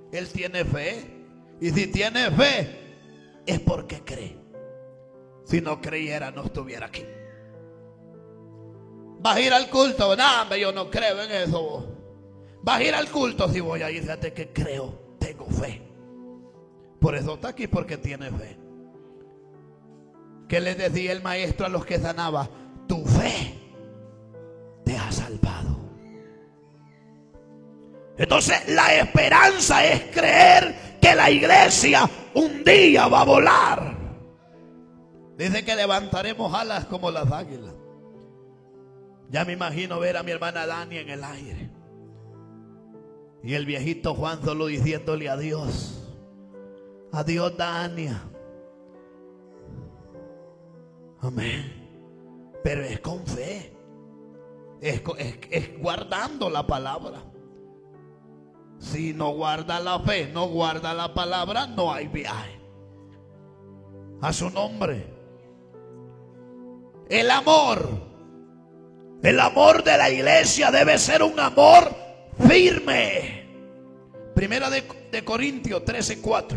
Él tiene fe. Y si tiene fe, es porque cree. Si no creyera, no estuviera aquí. ¿Vas a ir al culto? No, hombre, yo no creo en eso. ¿Vas a ir al culto? Si voy a ir, fíjate que creo, tengo fe. Por eso está aquí, porque tiene fe. ¿Qué les decía el maestro a los que sanaba? Tu fe te ha salvado. Entonces la esperanza es creer que la iglesia un día va a volar. Dice que levantaremos alas como las águilas. Ya me imagino ver a mi hermana Dani en el aire. Y el viejito Juan solo diciéndole adiós. Adiós, Dania. Amén. Pero es con fe. Es guardando la palabra. Si no guarda la fe, no guarda la palabra, no hay viaje. A su nombre. El amor de la iglesia debe ser un amor firme. Primera de Corintios 13:4.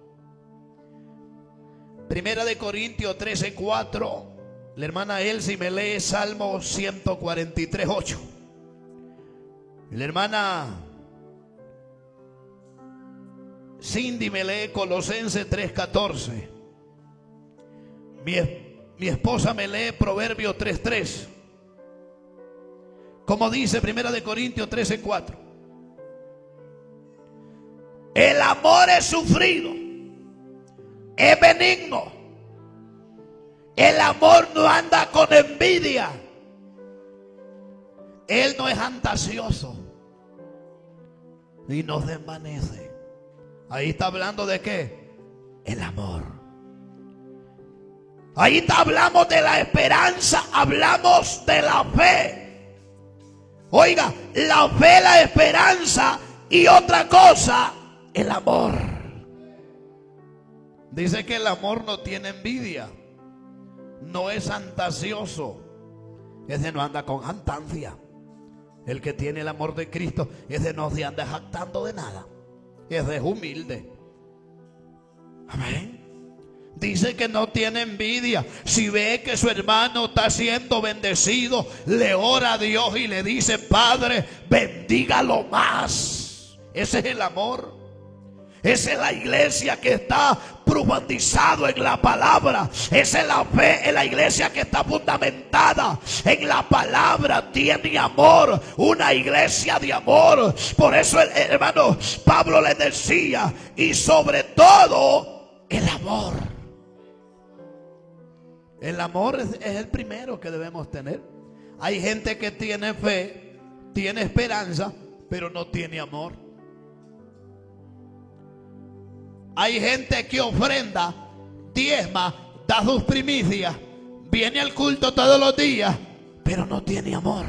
Primera de Corintios 13:4. La hermana Elsie me lee Salmo 143:8. Y la hermana Cindy me lee Colosenses 3:14. Mi esposa me lee Proverbios 3:3. Como dice Primera de Corintios 13:4. El amor es sufrido, es benigno. El amor no anda con envidia. Él no es fantasioso y no se envanece. Ahí está hablando de qué? El amor. Ahí hablamos de la esperanza, hablamos de la fe. Oiga, la fe, la esperanza y otra cosa, el amor. Dice que el amor no tiene envidia, no es fantasioso. Ese no anda con jactancia. El que tiene el amor de Cristo, ese no se anda jactando de nada. Ese es humilde. Amén. Dice que no tiene envidia. Si ve que su hermano está siendo bendecido, le ora a Dios y le dice: Padre, bendígalo más. Ese es el amor. Esa es la iglesia que está profundizado en la palabra. Esa es la fe, en la iglesia que está fundamentada en la palabra. Tiene amor, una iglesia de amor. Por eso el hermano Pablo le decía: y sobre todo el amor. El amor es el primero que debemos tener. Hay gente que tiene fe, tiene esperanza, pero no tiene amor. Hay gente que ofrenda, diezma, da sus primicias, viene al culto todos los días, pero no tiene amor.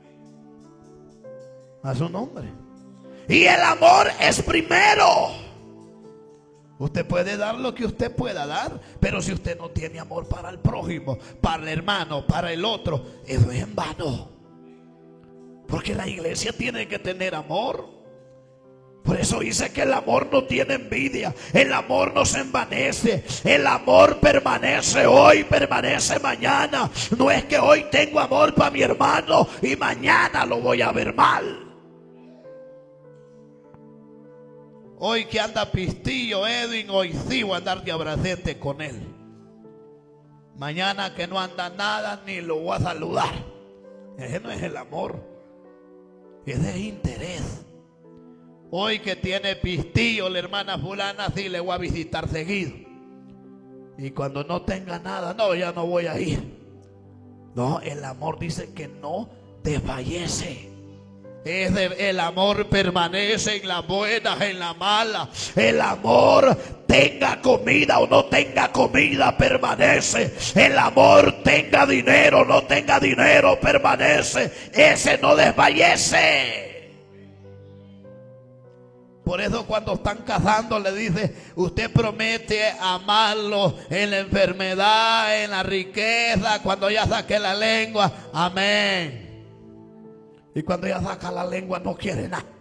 A su nombre. Y el amor es primero. Usted puede dar lo que usted pueda dar, pero si usted no tiene amor para el prójimo, para el hermano, para el otro, eso es en vano. Porque la iglesia tiene que tener amor. Por eso dice que el amor no tiene envidia, el amor no se envanece, el amor permanece hoy, permanece mañana. No es que hoy tengo amor para mi hermano y mañana lo voy a ver mal. Hoy que anda pistillo Edwin, hoy sí voy a andar de abracete con él. Mañana que no anda nada, ni lo voy a saludar. Ese no es el amor, ese es interés. Hoy que tiene pistillo la hermana fulana, sí le voy a visitar seguido. Y cuando no tenga nada, no, ya no voy a ir. No, el amor dice que no desfallece. El amor permanece en las buenas, en las malas. El amor, tenga comida o no tenga comida, permanece. El amor, tenga dinero o no tenga dinero, permanece. Ese no desfallece. Por eso cuando están casando le dice: usted promete amarlo en la enfermedad, en la riqueza, cuando ya saque la lengua, amén. Y cuando ya saca la lengua no quiere nada.